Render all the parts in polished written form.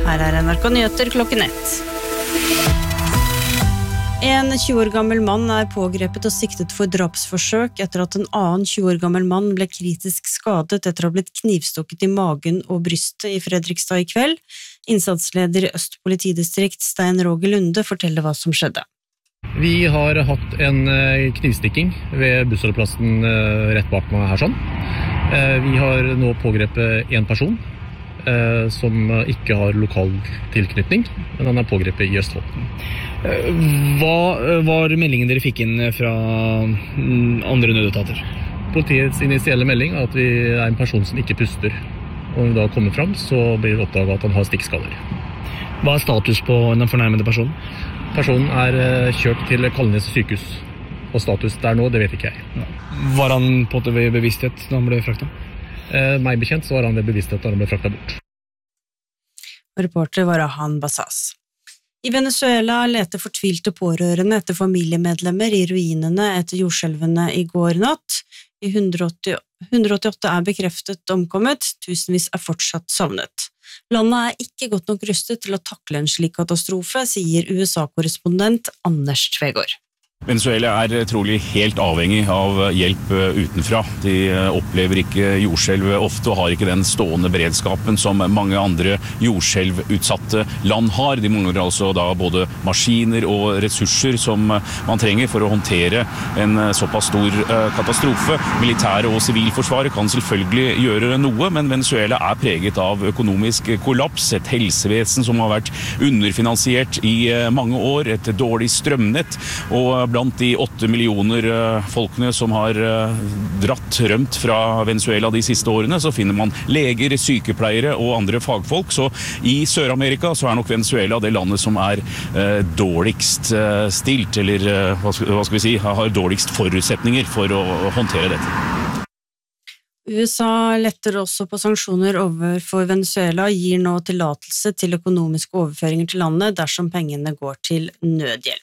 Her NRK Nyheter klokken 1. En 20 år gammel mann pågrepet og siktet for drapsforsøk etter at en annen 20 år gammel mann ble kritisk skadet etter å ha blitt knivstukket i magen og brystet i Fredrikstad i kveld. Innsatsleder i Øst politidistrikt Stein Roger Lunde forteller hva som skjedde. Vi har hatt en knivstikking ved bussholdeplassen rett bak meg her sånn. Vi har nå pågrepet en person som ikke har lokal tilknytning, men han pågrepet i Østfold. Hva var meldingen dere fikk inn fra andre nødetater? Politiets initielle melding at vi en person som ikke puster. Og når vi da kommer fram, så blir det oppdaget at han har stikkskader. Hva status på den fornærmede personen? Personen kjørt til Kalnes sykehus, og status der nå, det vet ikke jeg. Var han på det ved bevissthet da han ble fraktet? Meg bekjent så var han ved bevissthet da han ble fraktet bort. Reporter var Ahan Basas. I Venezuela leter fortvilte pårørende etter familiemedlemmer i ruinene etter jordskjelvene i går natt. 188 bekreftet omkommet, tusenvis fortsatt savnet. Landet ikke godt nok rustet til å takle en slik katastrofe, sier USA-korrespondent Anders Tvegård. Venezuela trolig helt avhengig av hjelp utenfra. De opplever ikke jordskjelv ofte og har ikke den stående beredskapen som mange andre jordskjelvutsatte land har. De mangler altså da både maskiner og ressurser som man trenger for å håndtere en såpass stor katastrofe. Militære og sivilforsvaret kan selvfølgelig gjøre noe, men Venezuela preget av økonomisk kollaps, et helsevesen som har vært underfinansiert i mange år, et dårlig strømnett, og blant de 8 millioner folkene som har rømt fra Venezuela de siste årene, så finner man leger, sykepleiere og andre fagfolk. Så i Sør-Amerika så nok Venezuela det landet som dårligst stilt, eller hva skal vi si, har dårligst forutsetninger for å håndtere dette. USA letter også på sanksjoner overfor Venezuela og gir nå tillatelse til økonomiske overføringer til landet dersom pengene går til nødhjelp.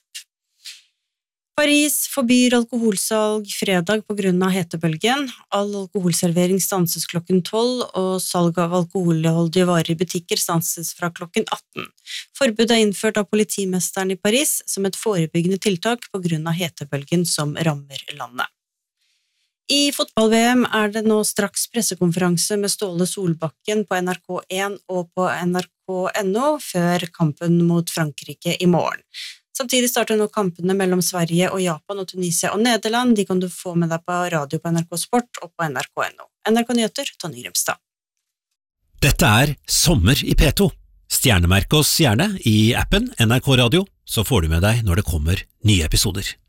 Paris forbyr alkoholsalg fredag på grunn av hetebølgen. All alkoholservering stanses klokken 12, og salg av alkoholholdige varer i butikker stanses fra klokken 18. Forbudet innført av politimesteren i Paris som et forebyggende tiltak på grunn av hetebølgen som rammer landet. I fotball-VM det nå straks pressekonferanse med Ståle Solbakken på NRK1 og på NRK.no før kampen mot Frankrike i morgen. Samtidig starter nå kampene mellom Sverige og Japan og Tunisia og Nederland. De kan du få med deg på radio på NRK Sport og på NRK.no. NRK Nyheter, Tonje Grimstad. Dette Sommer i P2. Stjernemerk oss gjerne i appen NRK Radio, så får du med deg når det kommer nye episoder.